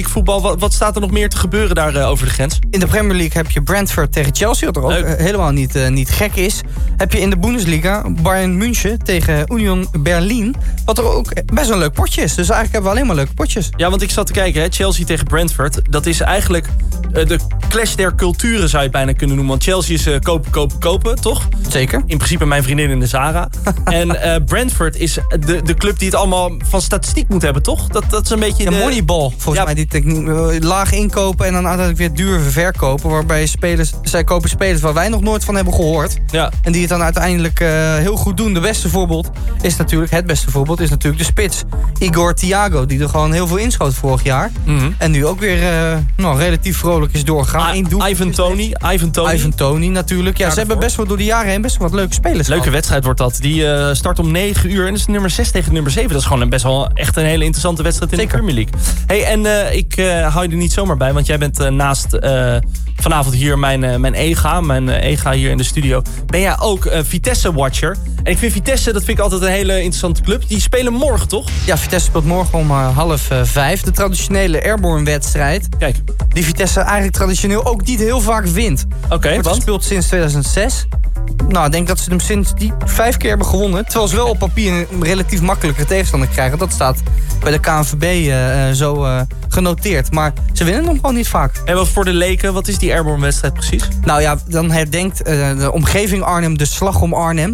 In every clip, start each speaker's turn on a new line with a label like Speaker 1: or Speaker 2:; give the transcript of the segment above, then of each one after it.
Speaker 1: Voetbal, wat staat er nog meer te gebeuren daar over de grens?
Speaker 2: In de Premier League heb je Brentford tegen Chelsea, wat er ook helemaal niet gek is. Heb je in de Bundesliga Bayern München tegen Union Berlin, wat er ook best een leuk potje is. Dus eigenlijk hebben we alleen maar leuke potjes.
Speaker 1: Ja, want ik zat te kijken, hè, Chelsea tegen Brentford. Dat is eigenlijk de clash der culturen, zou je het bijna kunnen noemen. Want Chelsea is kopen, toch?
Speaker 2: Zeker.
Speaker 1: In principe mijn vriendin in de Zara. En Brentford is de club die het allemaal van statistiek moet hebben, toch? Dat is een beetje
Speaker 2: de moneyball, volgens mij, die techniek. Laag inkopen en dan uiteindelijk weer duur verkopen. Waarbij zij kopen spelers waar wij nog nooit van hebben gehoord.
Speaker 1: Ja.
Speaker 2: En die het dan uiteindelijk heel goed doen. Het beste voorbeeld is natuurlijk de spits. Igor Thiago, die er gewoon heel veel inschoot vorig jaar.
Speaker 1: Mm-hmm.
Speaker 2: En nu ook weer relatief vrolijk is doorgegaan.
Speaker 1: Ivan Toney
Speaker 2: natuurlijk. Ja, ze hebben best wel door de jaren heen best wel wat leuke spelers.
Speaker 1: Leuke wedstrijd wordt dat. Die start om 9 uur en dat is nummer 6 tegen nummer 7. Dat is gewoon best wel echt een hele interessante wedstrijd in de Premier League. Hey, en ik hou je er niet zomaar bij, want jij bent naast vanavond hier mijn EGA hier in de studio. Ben jij ook Vitesse-watcher? En ik vind Vitesse, dat vind ik altijd een hele interessante club. Die spelen morgen, toch?
Speaker 2: Ja, Vitesse speelt morgen om 4:30. De traditionele Airborne-wedstrijd.
Speaker 1: Kijk.
Speaker 2: Die Vitesse eigenlijk traditioneel ook niet heel vaak wint. Wordt gespeeld sinds 2006. Nou, ik denk dat ze hem sinds die 5 keer hebben gewonnen. Terwijl ze wel op papier een relatief makkelijke tegenstander krijgen. Dat staat bij de KNVB genoteerd. Maar ze winnen hem gewoon niet vaak.
Speaker 1: En wat voor de leken, wat is die Airborne-wedstrijd precies?
Speaker 2: Nou ja, dan herdenkt de omgeving Arnhem de slag om Arnhem.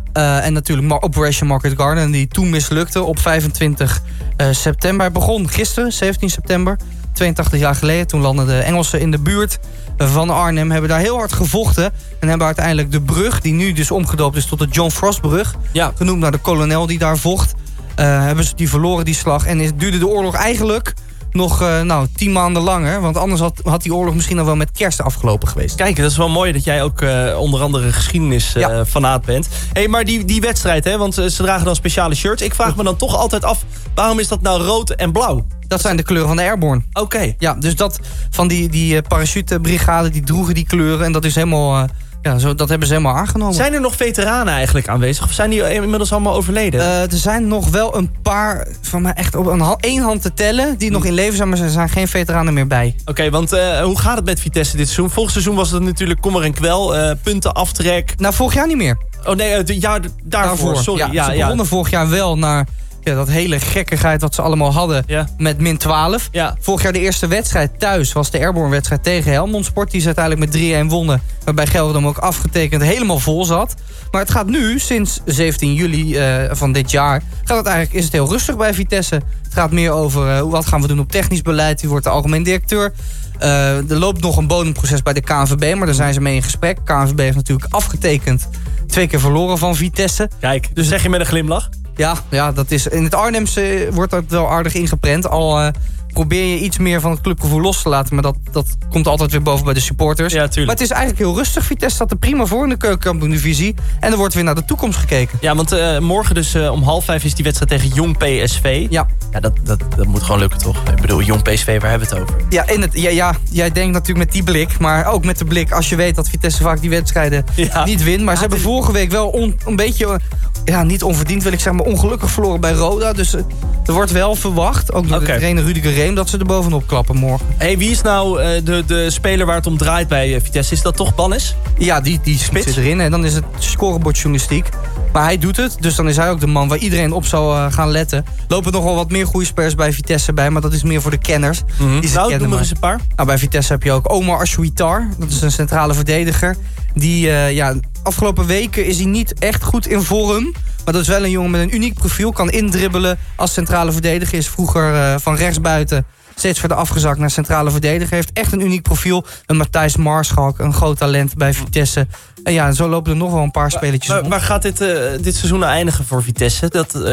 Speaker 2: En natuurlijk Operation Market Garden, die toen mislukte op 25 september. Het begon gisteren, 17 september, 82 jaar geleden. Toen landden de Engelsen in de buurt van Arnhem, hebben daar heel hard gevochten. En hebben uiteindelijk de brug, die nu dus omgedoopt is tot de John Frostbrug, genoemd naar de kolonel die daar vocht, hebben ze die verloren, die slag. En duurde de oorlog eigenlijk nog 10 maanden langer. Want anders had die oorlog misschien al wel met kerst afgelopen geweest.
Speaker 1: Kijk, dat is wel mooi dat jij ook onder andere geschiedenisfanaat bent. Hey, maar die wedstrijd, hè, want ze dragen dan speciale shirts. Ik vraag me dan toch altijd af, waarom is dat nou rood en blauw?
Speaker 2: Dat zijn de kleuren van de Airborne.
Speaker 1: Oké.
Speaker 2: Ja, dus dat van die parachutebrigade, die droegen die kleuren. En dat is helemaal... dat hebben ze helemaal aangenomen.
Speaker 1: Zijn er nog veteranen eigenlijk aanwezig? Of zijn die inmiddels allemaal overleden?
Speaker 2: Er zijn nog wel een paar, van mij echt op één hand te tellen, die nog in leven zijn, maar er zijn geen veteranen meer bij.
Speaker 1: Oké, want hoe gaat het met Vitesse dit seizoen? Vorig seizoen was het natuurlijk kommer en kwel, puntenaftrek.
Speaker 2: Nou, vorig jaar niet meer.
Speaker 1: Oh nee, het jaar daarvoor. Sorry.
Speaker 2: Ja, ze begonnen vorig jaar wel naar... Ja, dat hele gekkigheid wat ze allemaal hadden met min 12.
Speaker 1: Ja.
Speaker 2: Vorig jaar de eerste wedstrijd thuis was de Airborne-wedstrijd tegen Helmond Sport. Die ze uiteindelijk met 3-1 wonnen. Waarbij Gelredome ook afgetekend helemaal vol zat. Maar het gaat nu, sinds 17 juli van dit jaar... is het heel rustig bij Vitesse. Het gaat meer over wat gaan we doen op technisch beleid. Wie wordt de algemeen directeur. Er loopt nog een bodemproces bij de KNVB, maar daar zijn ze mee in gesprek. KNVB heeft natuurlijk afgetekend 2 keer verloren van Vitesse.
Speaker 1: Kijk, dus zeg je met een glimlach?
Speaker 2: Ja, dat is, in het Arnhemse wordt dat wel aardig ingeprent. Al probeer je iets meer van het clubgevoel los te laten. Maar dat komt altijd weer boven bij de supporters.
Speaker 1: Ja, tuurlijk.
Speaker 2: Maar het is eigenlijk heel rustig. Vitesse staat er prima voor in de keukenkampioen-divisie. En er wordt weer naar de toekomst gekeken.
Speaker 1: Ja, want morgen dus om 4:30 is die wedstrijd tegen Jong PSV. Ja, dat moet gewoon lukken, toch? Ik bedoel, Jong PSV, waar hebben we het over?
Speaker 2: Ja, jij denkt natuurlijk met die blik. Maar ook met de blik als je weet dat Vitesse vaak die wedstrijden niet wint. Maar ze hebben vorige week wel een beetje... niet onverdiend wil ik zeggen, maar ongelukkig verloren bij Roda. Dus er wordt wel verwacht, ook door de trainer Rudiger Reem, dat ze er bovenop klappen morgen.
Speaker 1: Hey, wie is nou de speler waar het om draait bij Vitesse? Is dat toch Bannis?
Speaker 2: Ja, die zit erin. En dan is het scorebordjournalistiek. Maar hij doet het, dus dan is hij ook de man waar iedereen op zou gaan letten. Lopen nog wel wat meer goede spelers bij Vitesse bij, maar dat is meer voor de kenners.
Speaker 1: Mm-hmm. Noem maar eens een paar.
Speaker 2: Nou, bij Vitesse heb je ook Omar Ashwitar. Dat is een centrale verdediger. Die, afgelopen weken is hij niet echt goed in vorm. Maar dat is wel een jongen met een uniek profiel. Kan indribbelen als centrale verdediger. Is vroeger van rechtsbuiten steeds verder afgezakt naar centrale verdediger. Heeft echt een uniek profiel. Een Matthijs Marschalk, een groot talent bij Vitesse. En zo lopen er nog wel een paar spelletjes op.
Speaker 1: Waar gaat dit seizoen nou eindigen voor Vitesse?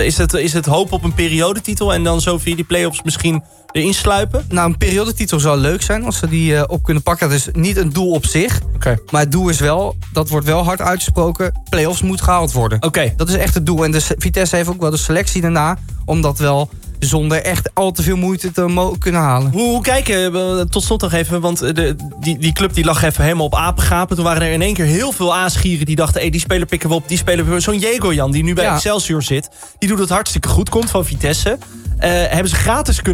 Speaker 1: Is het hoop op een periodetitel en dan zo via die play-offs misschien erin sluipen?
Speaker 2: Nou, een periodetitel zou leuk zijn als ze die op kunnen pakken. Dat is niet een doel op zich. Maar het doel is wel, dat wordt wel hard uitgesproken, play-offs moet gehaald worden. Dat is echt het doel. En de Vitesse heeft ook wel de selectie daarna om dat wel zonder echt al te veel moeite te kunnen halen.
Speaker 1: Hoe kijken, tot slot nog even, want die club die lag even helemaal op apengapen. Toen waren er in één keer heel veel aasgieren die dachten, die speler pikken we op, die speler. Zo'n Jegojan die nu bij Excelsior zit, die doet het hartstikke goed, komt van Vitesse. Hebben ze gratis kunnen